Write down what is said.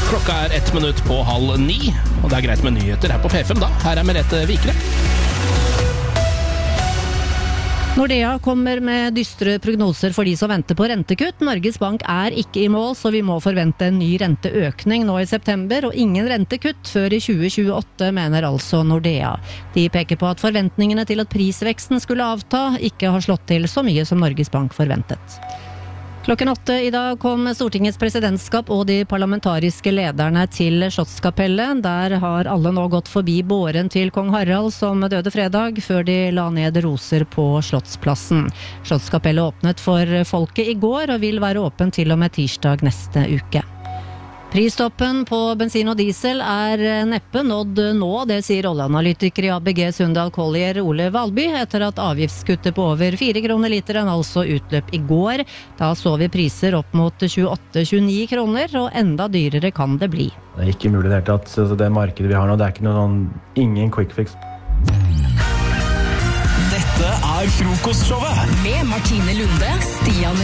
Klokka 1 minutt på 8:30, og det greit med nyheter her på P5 da. Her Merete Vikre. Nordea kommer med dystre prognoser for de som venter på rentekutt. Norges Bank ikke i mål, så vi må forvente en ny renteøkning nå i september, og ingen rentekutt før i 2028, mener altså Nordea. De peker på at forventningene til at prisveksten skulle avta ikke har slått til så mye som Norges Bank forventet. Klokken 8 i dag kom Stortingets presidentskap og de parlamentariske lederne til Slottskapellet. Der har alle nå gått forbi båren til kong Harald som døde fredag, før de la ned roser på Slottsplassen. Slottskapellet åpnet for folket i går og vil være åpen til og med tirsdag neste uke. Prisstoppen på bensin og diesel neppe nådd nå, det sier oljeanalytiker i ABG Sundal Collier Ole Valby, etter at avgiftskuttet på over 4 kroner literen altså utløp i går. Da så vi priser opp mot 28-29 kroner, og enda dyrere kan det bli. Det ikke mulig det hele tatt, så det markedet vi har nå, det ikke ingen quick fix. Dette frokostshowet med Martine Lunde, Stian